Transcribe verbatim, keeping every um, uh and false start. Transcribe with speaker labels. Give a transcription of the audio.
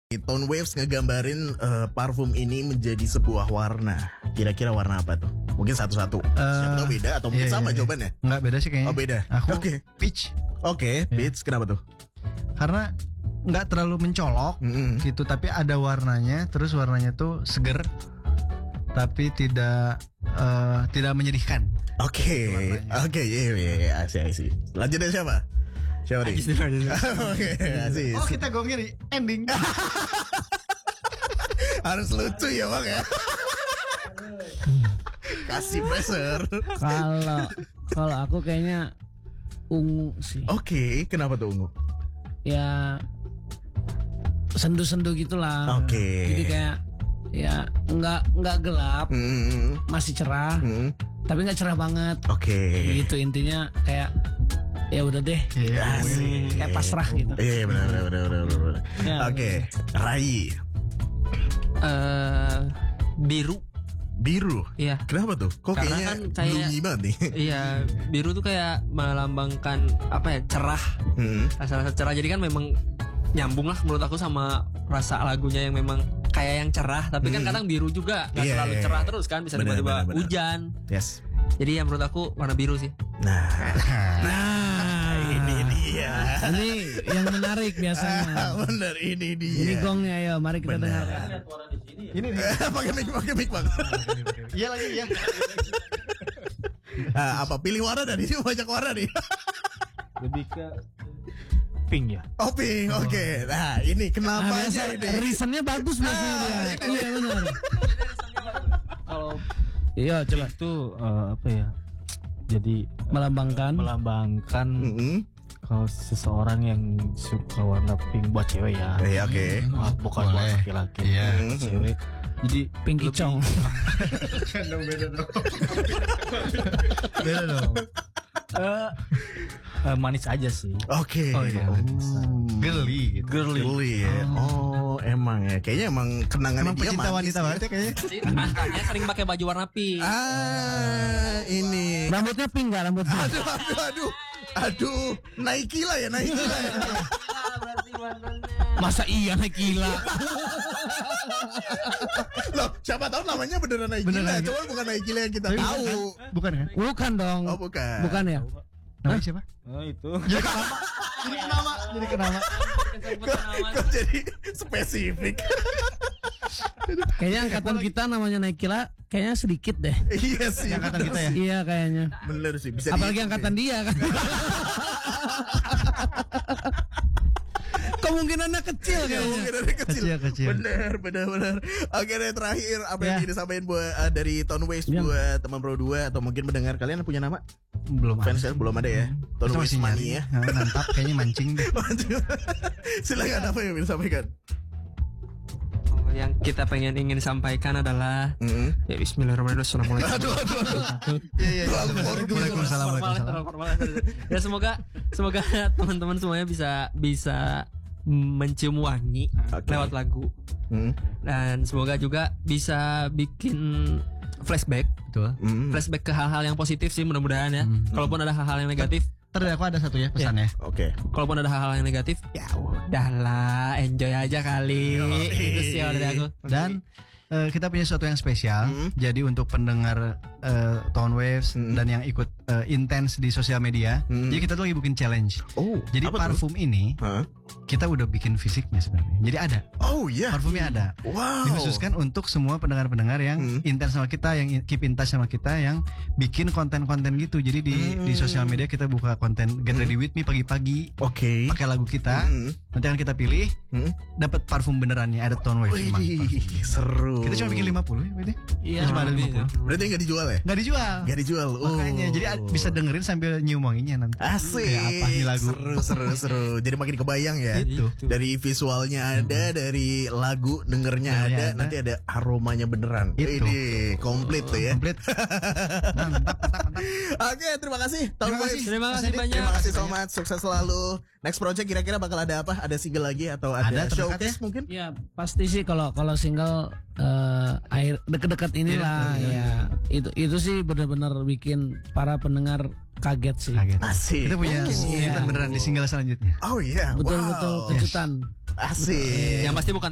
Speaker 1: Tone Waves ngegambarin uh, parfum ini menjadi sebuah warna. Kira-kira warna apa tuh? Mungkin satu-satu. Uh, Siapa tahu beda atau mungkin
Speaker 2: iya,
Speaker 1: sama
Speaker 2: iya.
Speaker 1: jawabannya?
Speaker 2: Enggak beda sih kayaknya.
Speaker 1: Oh beda.
Speaker 2: Aku
Speaker 1: Oke.
Speaker 2: peach.
Speaker 1: Oke,
Speaker 2: Iya.
Speaker 1: peach. Kenapa tuh?
Speaker 2: Karena nggak terlalu mencolok
Speaker 1: Mm-mm.
Speaker 2: gitu, tapi ada warnanya. Terus warnanya tuh seger, tapi tidak eh, tidak menyedihkan.
Speaker 1: Oke,
Speaker 2: Warnanya.
Speaker 1: oke, iya, iya, iya, asik, asik. Lanjut dari siapa? Siapa nih? Oke, asik.
Speaker 2: Oh, kita gongnya di ending.
Speaker 1: Harus lucu ya bang ya. Kasih pressure.
Speaker 3: Kalau kalau aku kayaknya ungu sih.
Speaker 1: Oke, kenapa tuh ungu?
Speaker 3: Ya sendu-sendu gitulah.
Speaker 1: Oke.
Speaker 3: Jadi kayak ya nggak nggak gelap,
Speaker 1: Hmm,
Speaker 3: masih cerah,
Speaker 1: hmm.
Speaker 3: tapi nggak cerah banget.
Speaker 1: Oke.
Speaker 3: Gitu intinya kayak ya udah deh.
Speaker 2: Iya.
Speaker 1: Asik.
Speaker 3: Kayak pasrah gitu.
Speaker 1: Iya benar benar benar benar. benar.
Speaker 3: Ya,
Speaker 1: Oke, Rai
Speaker 4: eh biru.
Speaker 1: biru.
Speaker 4: Iya.
Speaker 1: Kenapa tuh? Kok
Speaker 4: Karena
Speaker 1: kayaknya
Speaker 4: kan kayak-
Speaker 1: gloomy banget nih?
Speaker 4: Iya, biru tuh kayak melambangkan apa ya? Cerah.
Speaker 1: Hmm.
Speaker 4: Rasa-rasa cerah. Jadi kan memang nyambung lah menurut aku sama rasa lagunya yang memang kayak yang cerah, tapi kan
Speaker 1: Hmm.
Speaker 4: kadang biru juga nggak
Speaker 1: Iya,
Speaker 4: selalu
Speaker 1: iya,
Speaker 4: cerah
Speaker 1: iya.
Speaker 4: terus kan, bisa
Speaker 1: Benar,
Speaker 4: tiba-tiba
Speaker 1: benar, benar.
Speaker 4: hujan.
Speaker 1: Yes.
Speaker 4: Jadi ya menurut aku warna biru sih.
Speaker 1: Nah, nah ini dia.
Speaker 3: Ini yang menarik biasanya.
Speaker 1: Bener ini dia.
Speaker 3: Ini gongnya, ayo mari kita
Speaker 1: Benar.
Speaker 3: dengarkan.
Speaker 2: Ini nih.
Speaker 1: pakai mic, pakai mic bang.
Speaker 2: Iya lagi ya.
Speaker 1: Ah, apa pilih warna dari sini banyak warna nih.
Speaker 5: Lebih ke pink ya.
Speaker 1: Oh pink, oke. Nah ini
Speaker 3: Ah,
Speaker 1: kenapa
Speaker 3: biasa,
Speaker 1: aja ini?
Speaker 3: reasonnya bagus biasanya dia. Iya benar.
Speaker 5: Kalau
Speaker 3: Iya coba
Speaker 5: itu eh, apa ya? Jadi
Speaker 3: melambangkan.
Speaker 5: melambangkan
Speaker 1: Mm-mm.
Speaker 5: kalau seseorang yang suka warna pink buat cewek ya.
Speaker 1: Iya oke.
Speaker 5: Ah, bukan buat
Speaker 2: Boleh.
Speaker 5: laki-laki.
Speaker 2: Iya.
Speaker 5: Buat cewek. Jadi
Speaker 3: Pink
Speaker 5: lebih-
Speaker 3: Icong.
Speaker 2: Beda dong.
Speaker 5: eh, eh, manis aja sih.
Speaker 1: Oke.
Speaker 2: Oh, iya. Geli gitu.
Speaker 5: Girly.
Speaker 1: Girly ya. Oh emang ya. Kayaknya emang kenangan
Speaker 2: Emang
Speaker 1: dia
Speaker 2: pecinta
Speaker 1: manis
Speaker 2: wanita
Speaker 1: ya.
Speaker 2: banget ya kayaknya.
Speaker 4: Makanya sering pakai baju warna pink.
Speaker 1: Ah ini.
Speaker 3: Rambutnya pink nggak rambutnya?
Speaker 1: Aduh aduh aduh. Aduh. Nike lah ya Nike lah ya.
Speaker 3: Masa iya naik gila?
Speaker 1: Loh siapa tahu namanya beneran Nike lah.
Speaker 2: Beneran.
Speaker 1: Cuman bukan Nike yang kita
Speaker 2: Tapi
Speaker 1: tahu.
Speaker 2: Bukan kan?
Speaker 3: Bukan dong.
Speaker 1: Oh bukan.
Speaker 3: Bukan ya?
Speaker 2: Namanya siapa?
Speaker 5: Oh itu.
Speaker 2: Jadi kenama. Jadi kenama. Jadi kenama.
Speaker 1: Kok, kok jadi spesifik?
Speaker 3: Kayaknya angkatan kita namanya naik gila kayaknya sedikit deh.
Speaker 1: Iya sih.
Speaker 2: Angkatan kita ya.
Speaker 3: Iya kayaknya.
Speaker 1: Bener sih. Bisa
Speaker 3: Apalagi
Speaker 1: di-
Speaker 3: angkatan dia kan. Kemungkinannya kecil
Speaker 1: Ya,
Speaker 3: kayaknya.
Speaker 1: mungkin ada kecil.
Speaker 2: Kecil, kecil.
Speaker 1: Bener, bener, bener. Oke deh terakhir apa yang
Speaker 2: Ya.
Speaker 1: ingin disampaikan buat uh, dari Tone Waves
Speaker 3: Ya.
Speaker 1: buat teman Pro dua atau mungkin mendengar kalian punya nama?
Speaker 2: Belum ada.
Speaker 1: Fans belum ada ya. Tone
Speaker 2: Kita
Speaker 1: Waves
Speaker 2: masih nyari
Speaker 1: Mania.
Speaker 2: ya. Mantap kayaknya mancing deh.
Speaker 1: Silakan apa yang ingin disampaikan?
Speaker 4: Oh, yang kita pengen ingin sampaikan adalah
Speaker 1: Mm-hmm.
Speaker 4: ya Bismillahirrahmanirrahim. Assalamualaikum.
Speaker 1: Aduh, aduh, aduh.
Speaker 2: Iya iya.
Speaker 1: Terlalu formal.
Speaker 2: Waalaikumsalam.
Speaker 4: Formal,
Speaker 2: Waalaikumsalam.
Speaker 4: terlalu formal. Ya semoga semoga teman-teman semuanya bisa bisa mencium wangi
Speaker 1: Oke.
Speaker 4: lewat lagu,
Speaker 1: Mm,
Speaker 4: dan semoga juga bisa bikin flashback
Speaker 2: Betul.
Speaker 1: mm.
Speaker 4: flashback ke hal-hal yang positif sih mudah-mudahan ya.
Speaker 2: Hmm.
Speaker 4: Kalaupun ada hal-hal yang negatif,
Speaker 2: Ntar dari aku ada satu ya pesannya.
Speaker 1: Oke.
Speaker 4: kalaupun ada hal-hal yang negatif, ya udahlah, enjoy aja kali. Itu sih kalau dari aku.
Speaker 2: Dan eh, kita punya sesuatu yang spesial.
Speaker 1: Hmm.
Speaker 2: Jadi untuk pendengar eh, Tone Waves
Speaker 1: Hmm.
Speaker 2: dan yang ikut eh, intens di sosial media,
Speaker 1: Hmm.
Speaker 2: jadi kita tuh lagi bikin challenge.
Speaker 1: Oh,
Speaker 2: Jadi
Speaker 1: apa tuh?
Speaker 2: parfum ini
Speaker 1: Hah?
Speaker 2: kita udah bikin fisiknya sebenarnya. Jadi ada
Speaker 1: Oh iya.
Speaker 2: parfumnya ada.
Speaker 1: Wow.
Speaker 2: Dikhususkan untuk semua pendengar-pendengar yang
Speaker 1: Hmm.
Speaker 2: intens sama kita, yang in- keep in touch sama kita, yang bikin konten-konten gitu. Jadi di
Speaker 1: Hmm.
Speaker 2: di sosial media kita buka konten Get Ready With Me pagi-pagi,
Speaker 1: Oke.
Speaker 2: pakai lagu kita.
Speaker 1: Hmm.
Speaker 2: Nanti akan kita pilih,
Speaker 1: Hmm.
Speaker 2: dapat parfum benerannya, ada Tone Waves emang.
Speaker 1: Wih, seru.
Speaker 2: Kita cuma bikin lima puluh ya, Bede?
Speaker 4: Iya,
Speaker 2: Cuma ada
Speaker 4: lebih,
Speaker 2: lima puluh.
Speaker 1: Berarti nggak dijual ya?
Speaker 2: Nggak dijual.
Speaker 1: Nggak dijual. Oh.
Speaker 2: Makanya jadi a- bisa dengerin sambil nyium wanginya nanti.
Speaker 1: Asik.
Speaker 2: Kayak apa nih lagu?
Speaker 1: Seru, seru, seru. Jadi makin kebayang ya.
Speaker 2: Itu.
Speaker 1: Dari visualnya ada, dari lagu dengernya ada,
Speaker 2: Dengernya ada.
Speaker 1: nanti ada aromanya beneran.
Speaker 2: Itu.
Speaker 1: Ini komplit tuh ya.
Speaker 2: Komplit. Mantap, mantap, mantap.
Speaker 1: Oke, terima kasih. Tone
Speaker 2: Terima kasih.
Speaker 1: Waves.
Speaker 4: Terima kasih
Speaker 2: Terima
Speaker 4: banyak.
Speaker 1: Terima kasih so much. Sukses selalu. Next project kira-kira bakal ada apa? Ada single lagi atau ada,
Speaker 2: Ada terdekat
Speaker 1: showcase
Speaker 2: ya?
Speaker 1: mungkin?
Speaker 3: Ya pasti sih kalau kalau single eh, air deket-deket inilah ya itu itu sih benar-benar bikin para pendengar kaget sih.
Speaker 2: Kaget.
Speaker 1: Asik.
Speaker 2: Kita punya
Speaker 1: Oh.
Speaker 2: kejutan beneran di single selanjutnya.
Speaker 1: Oh iya.
Speaker 3: Betul
Speaker 1: Wow.
Speaker 3: betul kejutan.
Speaker 1: Asik.
Speaker 4: Yang pasti bukan